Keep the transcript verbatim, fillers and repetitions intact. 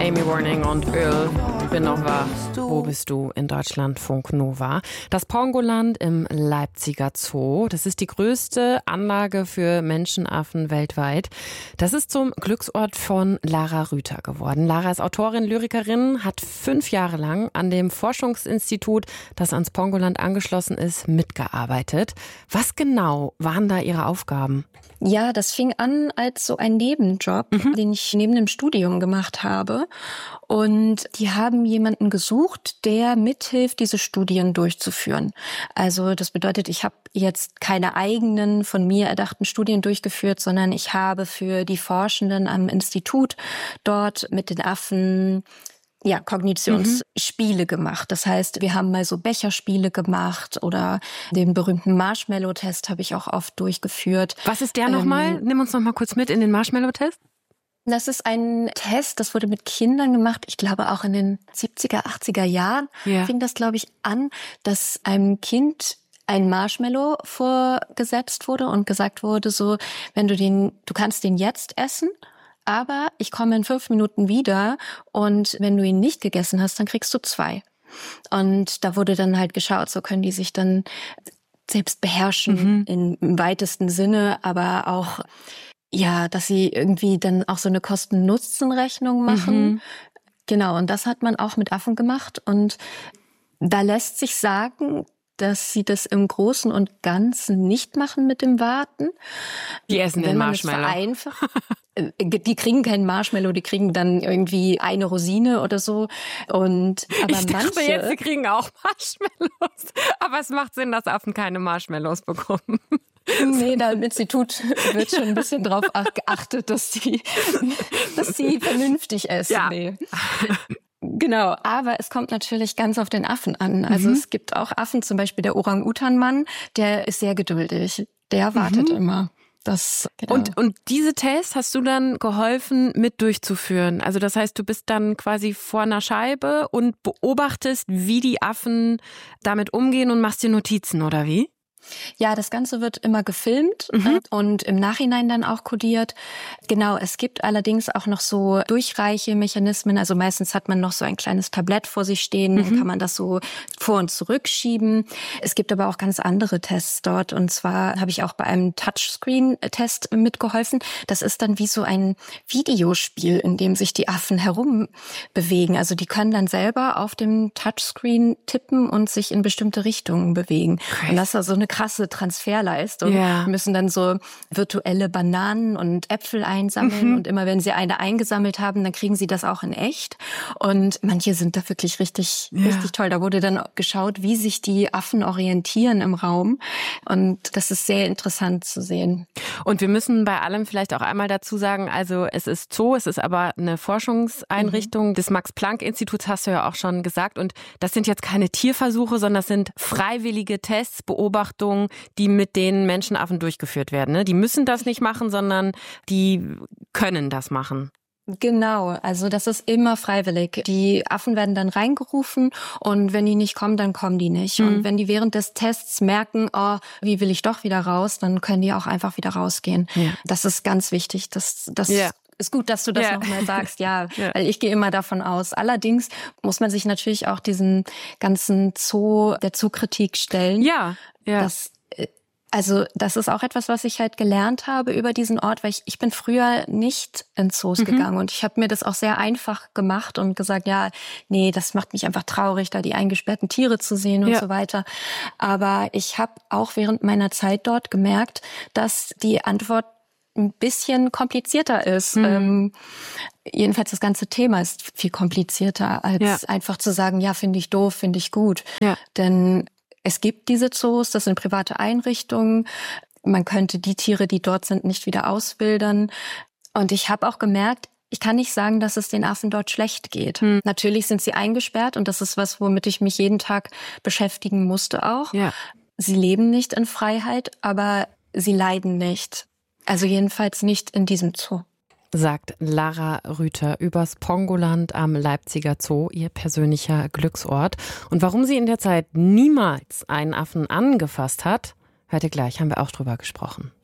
Amy Warning und Öl, bin noch wach. Wo bist du in Deutschland? Funk Nova. Das Pongoland im Leipziger Zoo, das ist die größte Anlage für Menschenaffen weltweit. Das ist zum Glücksort von Lara Rüther geworden. Lara ist Autorin, Lyrikerin, hat fünf Jahre lang an dem Forschungsinstitut, das ans Pongoland angeschlossen ist, mitgearbeitet. Was genau waren da ihre Aufgaben? Ja, das fing an als so ein Nebenjob, mhm. den ich neben dem Studium gemacht habe. Und die haben jemanden gesucht, der mithilft, diese Studien durchzuführen. Also das bedeutet, ich habe jetzt keine eigenen von mir erdachten Studien durchgeführt, sondern ich habe für die Forschenden am Institut dort mit den Affen ja, Kognitionsspiele mhm. gemacht. Das heißt, wir haben mal so Becherspiele gemacht oder den berühmten Marshmallow-Test habe ich auch oft durchgeführt. Was ist der ähm, nochmal? Nimm uns noch mal kurz mit in den Marshmallow-Test. Das ist ein Test, das wurde mit Kindern gemacht. Ich glaube auch in den siebziger, achtziger Jahren yeah. fing das, glaube ich, an, dass einem Kind ein Marshmallow vorgesetzt wurde und gesagt wurde, so, wenn du den, du kannst den jetzt essen, aber ich komme in fünf Minuten wieder und wenn du ihn nicht gegessen hast, dann kriegst du zwei. Und da wurde dann halt geschaut, so können die sich dann selbst beherrschen mhm. im weitesten Sinne, aber auch, ja, dass sie irgendwie dann auch so eine Kosten-Nutzen-Rechnung machen. Mhm. Genau, und das hat man auch mit Affen gemacht. Und da lässt sich sagen, dass sie das im Großen und Ganzen nicht machen mit dem Warten. Die essen den Marshmallow. Einfach, die kriegen keinen Marshmallow, die kriegen dann irgendwie eine Rosine oder so. Und aber ich dachte manche, jetzt, sie kriegen auch Marshmallows. Aber es macht Sinn, dass Affen keine Marshmallows bekommen. Nee, da im Institut wird schon ein bisschen drauf geachtet, dass sie, dass sie vernünftig essen. Ja. Nee. Genau, aber es kommt natürlich ganz auf den Affen an. Also mhm. es gibt auch Affen, zum Beispiel der Orang-Utan-Mann, der ist sehr geduldig. Der wartet mhm. immer. Das, genau. Und, und diese Tests hast du dann geholfen, mit durchzuführen? Also das heißt, du bist dann quasi vor einer Scheibe und beobachtest, wie die Affen damit umgehen und machst dir Notizen, oder wie? Ja, das Ganze wird immer gefilmt mhm. und im Nachhinein dann auch kodiert. Genau, es gibt allerdings auch noch so Durchreiche-Mechanismen. Also meistens hat man noch so ein kleines Tablett vor sich stehen, mhm. dann kann man das so vor- und zurückschieben. Es gibt aber auch ganz andere Tests dort. Und zwar habe ich auch bei einem Touchscreen-Test mitgeholfen. Das ist dann wie so ein Videospiel, in dem sich die Affen herumbewegen. Also die können dann selber auf dem Touchscreen tippen und sich in bestimmte Richtungen bewegen. Okay. Und das ist also eine krasse Transferleistung. Ja. Müssen dann so virtuelle Bananen und Äpfel einsammeln mhm. und immer wenn sie eine eingesammelt haben, dann kriegen sie das auch in echt. Und manche sind da wirklich richtig, ja. richtig toll. Da wurde dann geschaut, wie sich die Affen orientieren im Raum. Und das ist sehr interessant zu sehen. Und wir müssen bei allem vielleicht auch einmal dazu sagen, also es ist Zoo, es ist aber eine Forschungseinrichtung mhm. des Max-Planck-Instituts, hast du ja auch schon gesagt. Und das sind jetzt keine Tierversuche, sondern das sind freiwillige Tests, Beobachtungen, die mit den Menschenaffen durchgeführt werden. Ne? Die müssen das nicht machen, sondern die können das machen. Genau, also das ist immer freiwillig. Die Affen werden dann reingerufen und wenn die nicht kommen, dann kommen die nicht. Mhm. Und wenn die während des Tests merken, oh, wie will ich doch wieder raus, dann können die auch einfach wieder rausgehen. Ja. Das ist ganz wichtig. Das, das ja. ist gut, dass du das ja. nochmal sagst, ja, ja, weil ich gehe immer davon aus. Allerdings muss man sich natürlich auch diesen ganzen Zoo, der Zookritik stellen. Ja, ja. Das, also das ist auch etwas, was ich halt gelernt habe über diesen Ort, weil ich, ich bin früher nicht in Zoos mhm. gegangen und ich habe mir das auch sehr einfach gemacht und gesagt, ja, nee, das macht mich einfach traurig, da die eingesperrten Tiere zu sehen und ja. so weiter. Aber ich habe auch während meiner Zeit dort gemerkt, dass die Antwort ein bisschen komplizierter ist. Mhm. Ähm, jedenfalls das ganze Thema ist viel komplizierter, als ja. einfach zu sagen, ja, finde ich doof, finde ich gut. Ja. Denn es gibt diese Zoos, das sind private Einrichtungen. Man könnte die Tiere, die dort sind, nicht wieder auswildern. Und ich habe auch gemerkt, ich kann nicht sagen, dass es den Affen dort schlecht geht. Hm. Natürlich sind sie eingesperrt und das ist was, womit ich mich jeden Tag beschäftigen musste auch. Ja. Sie leben nicht in Freiheit, aber sie leiden nicht. Also jedenfalls nicht in diesem Zoo. Sagt Lara Rüther übers Pongoland am Leipziger Zoo, ihr persönlicher Glücksort. Und warum sie in der Zeit niemals einen Affen angefasst hat, hört ihr gleich, haben wir auch drüber gesprochen.